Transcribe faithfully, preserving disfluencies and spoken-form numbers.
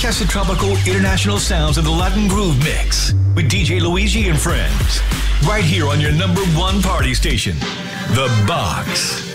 broadcasted tropical international sounds of the Latin Groove Mix with D J Luigi and friends. Right here on your number one party station, The Box.